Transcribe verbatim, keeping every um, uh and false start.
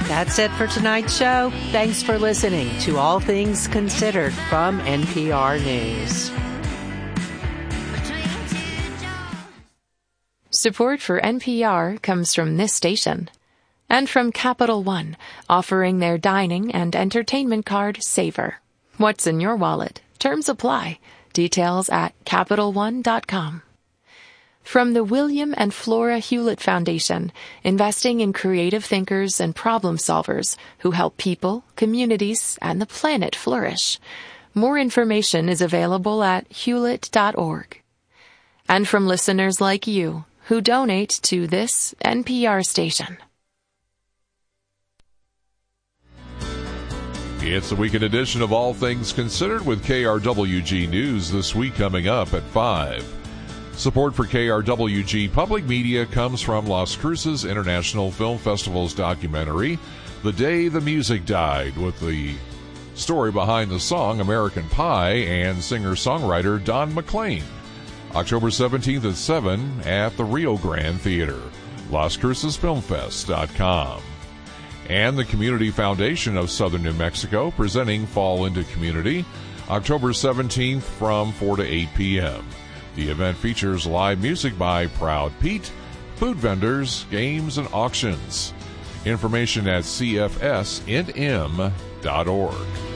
That's it for tonight's show. Thanks for listening to All Things Considered from N P R News. Support for N P R comes from this station and from Capital One, offering their dining and entertainment card Savor. What's in your wallet? Terms apply. Details at Capital One dot com. From the William and Flora Hewlett Foundation, investing in creative thinkers and problem solvers who help people, communities, and the planet flourish. More information is available at hewlett dot org. And from listeners like you who donate to this N P R station. It's the weekend edition of All Things Considered with K R W G News this week coming up at five. Support for K R W G Public Media comes from Las Cruces International Film Festival's documentary, The Day the Music Died, with the story behind the song American Pie and singer-songwriter Don McLean. October seventeenth at seven at the Rio Grande Theater. Las Cruces Film Fest dot com. And the Community Foundation of Southern New Mexico presenting Fall into Community, October seventeenth from four to eight p.m. The event features live music by Proud Pete, food vendors, games, and auctions. Information at c f s n m dot org.